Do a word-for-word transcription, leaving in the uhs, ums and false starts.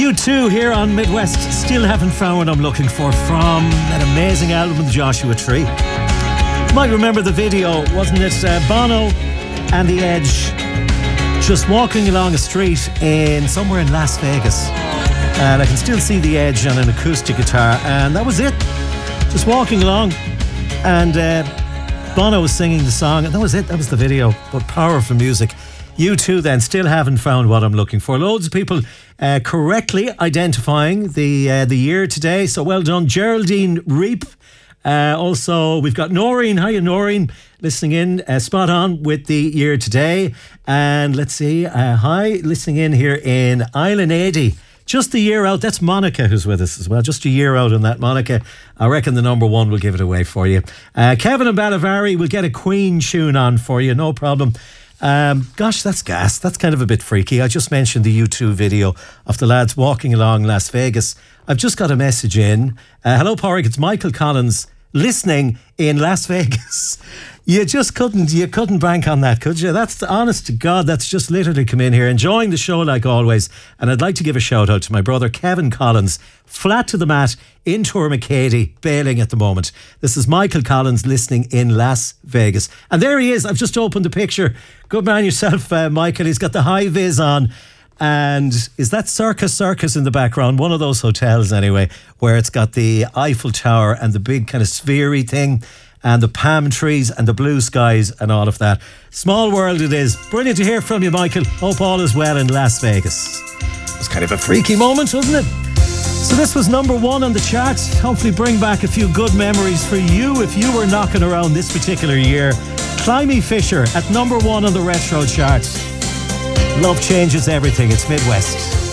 U two here on Midwest. Still haven't found what I'm looking for from that amazing album, The Joshua Tree. You might remember the video, wasn't it? Uh, Bono and The Edge just walking along a street in somewhere in Las Vegas. And I can still see The Edge on an acoustic guitar. And that was it. Just walking along. And uh, Bono was singing the song. And that was it. That was the video. But powerful music. You too then still haven't found what I'm looking for. Loads of people uh, correctly identifying the uh, the year today. So well done. Geraldine Reap. Uh, also, we've got Noreen. Hiya, Noreen, listening in. Uh, spot on with the year today. And let's see. Uh, hi, listening in here in Island eighty. Just the year out. That's Monica who's with us as well. Just a year out on that, Monica. I reckon the number one will give it away for you. Uh, Kevin and Balavari will get a Queen tune on for you. No problem. Um, gosh, that's gas. That's kind of a bit freaky. I just mentioned the U two video of the lads walking along Las Vegas. I've just got a message in. Uh, Hello, Porrick. It's Michael Collins listening in Las Vegas. You just couldn't, you couldn't bank on that, could you? That's the, honest to God, that's just literally come in here, enjoying the show like always. And I'd like to give a shout out to my brother Kevin Collins, flat to the mat in Tourmacady, bailing at the moment. This is Michael Collins listening in Las Vegas. And there he is. I've just opened the picture. Good man yourself, uh, Michael. He's got the high vis on. And is that Circus Circus in the background? One of those hotels anyway, where it's got the Eiffel Tower and the big kind of sphere-y thing and the palm trees and the blue skies and all of that. Small world it is. Brilliant to hear from you, Michael. Hope all is well in Las Vegas. It was kind of a freaky moment, wasn't it? So this was number one on the charts. Hopefully bring back a few good memories for you if you were knocking around this particular year. Climby Fisher at number one on the retro charts. Love changes everything. It's Midwest.